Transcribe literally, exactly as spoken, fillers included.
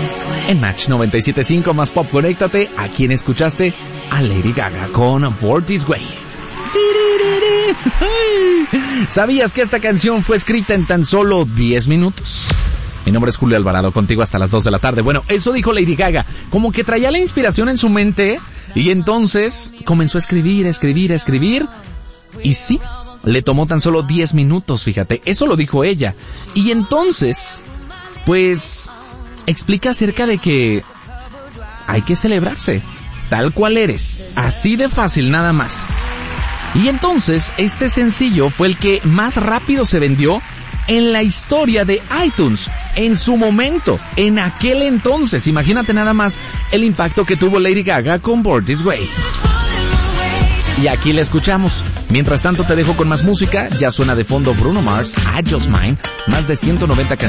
En Match noventa y siete punto cinco más pop, conéctate a quien escuchaste a Lady Gaga con Born This Way. ¿Sabías que esta canción fue escrita en tan solo diez minutos? Mi nombre es Julio Alvarado, contigo hasta las dos de la tarde. Bueno, eso dijo Lady Gaga, como que traía la inspiración en su mente y entonces comenzó a escribir, a escribir, a escribir y sí, le tomó tan solo diez minutos, fíjate, eso lo dijo ella. Y entonces, pues, explica acerca de que hay que celebrarse, tal cual eres, así de fácil nada más. Y entonces, este sencillo fue el que más rápido se vendió en la historia de iTunes, en su momento, en aquel entonces. Imagínate nada más el impacto que tuvo Lady Gaga con Born This Way. Y aquí la escuchamos. Mientras tanto te dejo con más música. Ya suena de fondo Bruno Mars, I Just Mine, más de ciento noventa canciones.